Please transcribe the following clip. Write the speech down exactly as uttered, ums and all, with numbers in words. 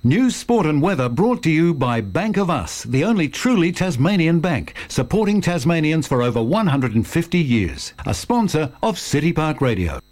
News, sport and weather brought to you by Bank of Us, the only truly Tasmanian bank, supporting Tasmanians for over one hundred fifty years. A sponsor of City Park Radio.